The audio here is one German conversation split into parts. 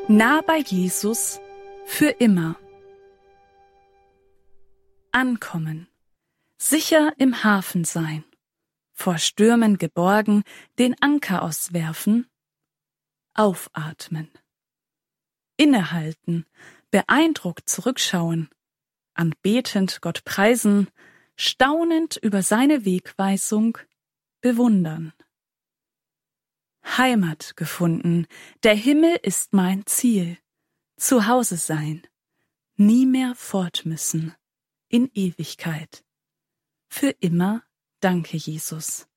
Nah bei Jesus für immer. Ankommen, sicher im Hafen sein, vor Stürmen geborgen, den Anker auswerfen, aufatmen, innehalten, beeindruckt zurückschauen, anbetend Gott preisen, staunend über seine Wegweisung, bewundern. Heimat gefunden, der Himmel ist mein Ziel, zu Hause sein, nie mehr fort müssen, in Ewigkeit. Für immer danke Jesus.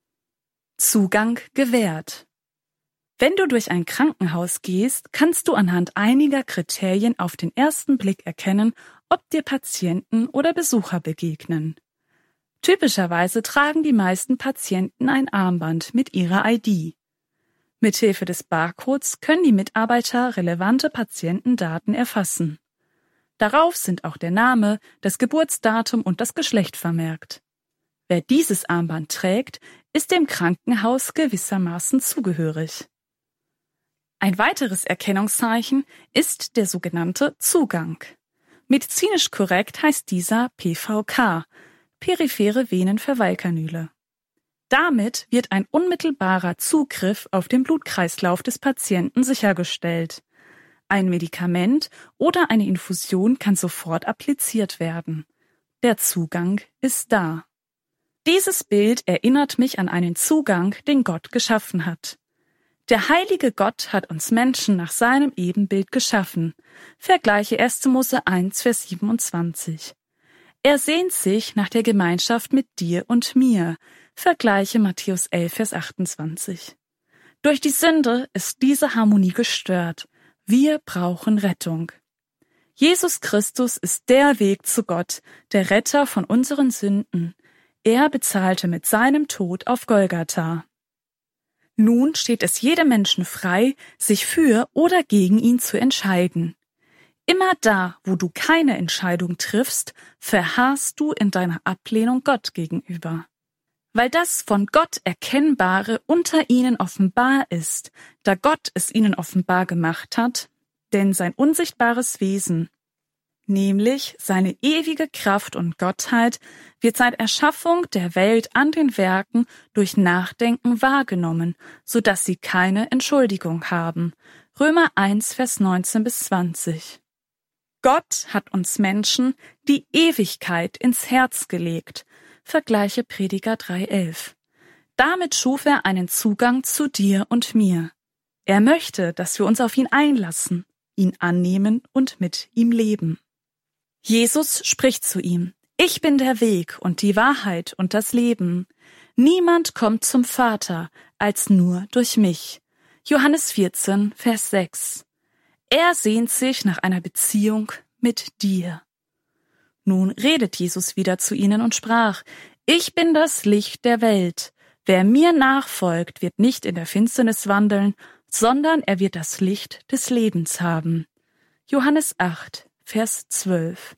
Zugang gewährt. Wenn du durch ein Krankenhaus gehst, kannst du anhand einiger Kriterien auf den ersten Blick erkennen, ob dir Patienten oder Besucher begegnen. Typischerweise tragen die meisten Patienten ein Armband mit ihrer ID. Mithilfe des Barcodes können die Mitarbeiter relevante Patientendaten erfassen. Darauf sind auch der Name, das Geburtsdatum und das Geschlecht vermerkt. Wer dieses Armband trägt, ist dem Krankenhaus gewissermaßen zugehörig. Ein weiteres Erkennungszeichen ist der sogenannte Zugang. Medizinisch korrekt heißt dieser PVK, periphere Venenverweilkanüle. Damit wird ein unmittelbarer Zugriff auf den Blutkreislauf des Patienten sichergestellt. Ein Medikament oder eine Infusion kann sofort appliziert werden. Der Zugang ist da. Dieses Bild erinnert mich an einen Zugang, den Gott geschaffen hat. Der heilige Gott hat uns Menschen nach seinem Ebenbild geschaffen. Vergleiche 1. Mose 1, Vers 27. Er sehnt sich nach der Gemeinschaft mit dir und mir. Vergleiche Matthäus 11, Vers 28. Durch die Sünde ist diese Harmonie gestört. Wir brauchen Rettung. Jesus Christus ist der Weg zu Gott, der Retter von unseren Sünden. Er bezahlte mit seinem Tod auf Golgatha. Nun steht es jedem Menschen frei, sich für oder gegen ihn zu entscheiden. Immer da, wo du keine Entscheidung triffst, verharrst du in deiner Ablehnung Gott gegenüber. Weil das von Gott Erkennbare unter ihnen offenbar ist, da Gott es ihnen offenbar gemacht hat, denn sein unsichtbares Wesen, nämlich seine ewige Kraft und Gottheit, wird seit Erschaffung der Welt an den Werken durch Nachdenken wahrgenommen, so dass sie keine Entschuldigung haben. Römer 1, Vers 19 bis 20. Gott hat uns Menschen die Ewigkeit ins Herz gelegt. Vergleiche Prediger 3,11. Damit schuf er einen Zugang zu dir und mir. Er möchte, dass wir uns auf ihn einlassen, ihn annehmen und mit ihm leben. Jesus spricht zu ihm: Ich bin der Weg und die Wahrheit und das Leben. Niemand kommt zum Vater als nur durch mich. Johannes 14, Vers 6. Er sehnt sich nach einer Beziehung mit dir. Nun redet Jesus wieder zu ihnen und sprach: Ich bin das Licht der Welt. Wer mir nachfolgt, wird nicht in der Finsternis wandeln, sondern er wird das Licht des Lebens haben. Johannes 8, Vers 12.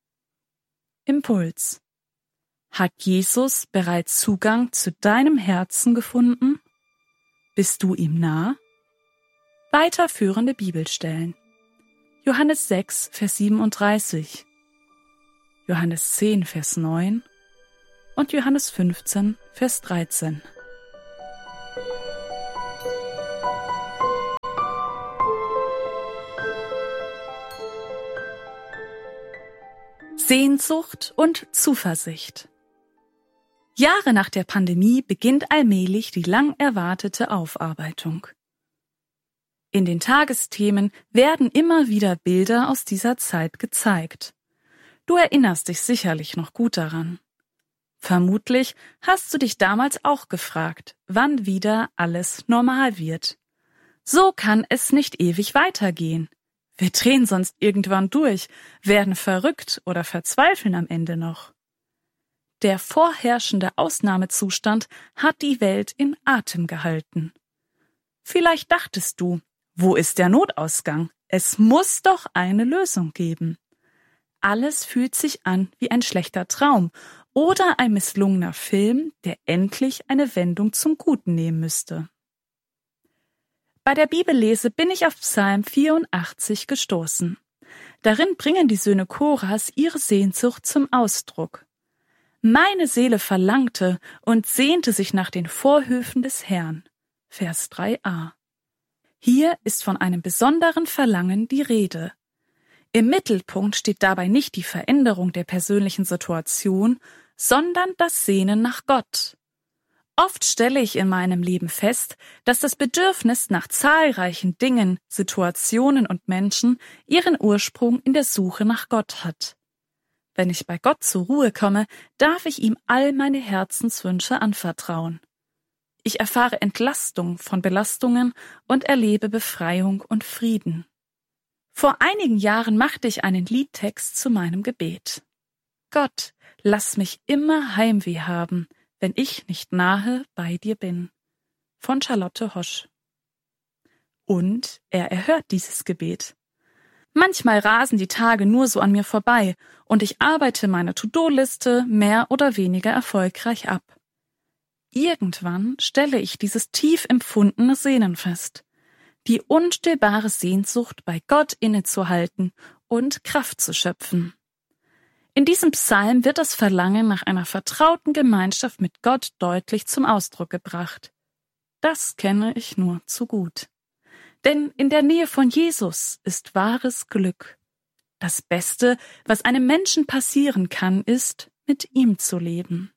Impuls. Hat Jesus bereits Zugang zu deinem Herzen gefunden? Bist du ihm nah? Weiterführende Bibelstellen. Johannes 6, Vers 37. Johannes 10, Vers 9 und Johannes 15, Vers 13. Sehnsucht und Zuversicht. Jahre nach der Pandemie beginnt allmählich die lang erwartete Aufarbeitung. In den Tagesthemen werden immer wieder Bilder aus dieser Zeit gezeigt. Du erinnerst dich sicherlich noch gut daran. Vermutlich hast du dich damals auch gefragt, wann wieder alles normal wird. So kann es nicht ewig weitergehen. Wir drehen sonst irgendwann durch, werden verrückt oder verzweifeln am Ende noch. Der vorherrschende Ausnahmezustand hat die Welt in Atem gehalten. Vielleicht dachtest du, wo ist der Notausgang? Es muss doch eine Lösung geben. Alles fühlt sich an wie ein schlechter Traum oder ein misslungener Film, der endlich eine Wendung zum Guten nehmen müsste. Bei der Bibellese bin ich auf Psalm 84 gestoßen. Darin bringen die Söhne Koras ihre Sehnsucht zum Ausdruck. Meine Seele verlangte und sehnte sich nach den Vorhöfen des Herrn. Vers 3a. Hier ist von einem besonderen Verlangen die Rede. Im Mittelpunkt steht dabei nicht die Veränderung der persönlichen Situation, sondern das Sehnen nach Gott. Oft stelle ich in meinem Leben fest, dass das Bedürfnis nach zahlreichen Dingen, Situationen und Menschen ihren Ursprung in der Suche nach Gott hat. Wenn ich bei Gott zur Ruhe komme, darf ich ihm all meine Herzenswünsche anvertrauen. Ich erfahre Entlastung von Belastungen und erlebe Befreiung und Frieden. Vor einigen Jahren machte ich einen Liedtext zu meinem Gebet. Gott, lass mich immer Heimweh haben, wenn ich nicht nahe bei dir bin. Von Charlotte Hosch. Und er erhört dieses Gebet. Manchmal rasen die Tage nur so an mir vorbei und ich arbeite meine To-Do-Liste mehr oder weniger erfolgreich ab. Irgendwann stelle ich dieses tief empfundene Sehnen fest. Die unstillbare Sehnsucht, bei Gott innezuhalten und Kraft zu schöpfen. In diesem Psalm wird das Verlangen nach einer vertrauten Gemeinschaft mit Gott deutlich zum Ausdruck gebracht. Das kenne ich nur zu gut. Denn in der Nähe von Jesus ist wahres Glück. Das Beste, was einem Menschen passieren kann, ist, mit ihm zu leben.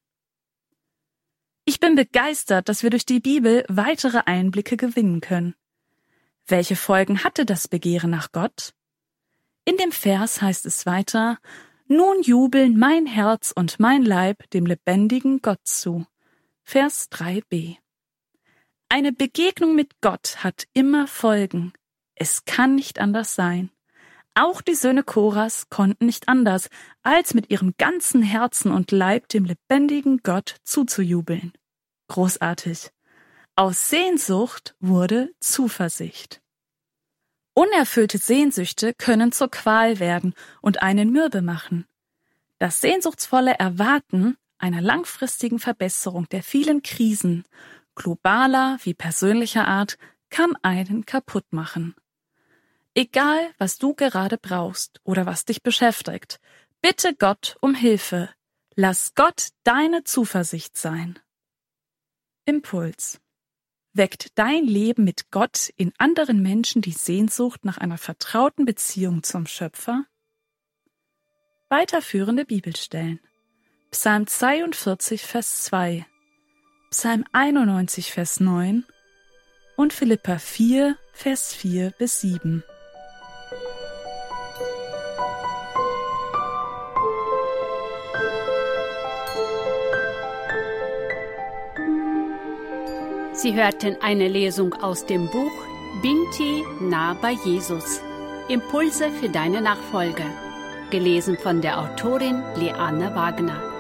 Ich bin begeistert, dass wir durch die Bibel weitere Einblicke gewinnen können. Welche Folgen hatte das Begehren nach Gott? In dem Vers heißt es weiter: Nun jubeln mein Herz und mein Leib dem lebendigen Gott zu. Vers 3b. Eine Begegnung mit Gott hat immer Folgen. Es kann nicht anders sein. Auch die Söhne Koras konnten nicht anders, als mit ihrem ganzen Herzen und Leib dem lebendigen Gott zuzujubeln. Großartig. Aus Sehnsucht wurde Zuversicht. Unerfüllte Sehnsüchte können zur Qual werden und einen mürbe machen. Das sehnsuchtsvolle Erwarten einer langfristigen Verbesserung der vielen Krisen, globaler wie persönlicher Art, kann einen kaputt machen. Egal, was du gerade brauchst oder was dich beschäftigt, bitte Gott um Hilfe. Lass Gott deine Zuversicht sein. Impuls. Weckt dein Leben mit Gott in anderen Menschen die Sehnsucht nach einer vertrauten Beziehung zum Schöpfer? Weiterführende Bibelstellen: Psalm 42, Vers 2, Psalm 91, Vers 9 und Philipper 4, Vers 4 bis 7. Sie hörten eine Lesung aus dem Buch Binti nah bei Jesus. Impulse für deine Nachfolge. Gelesen von der Autorin Leanne Wagner.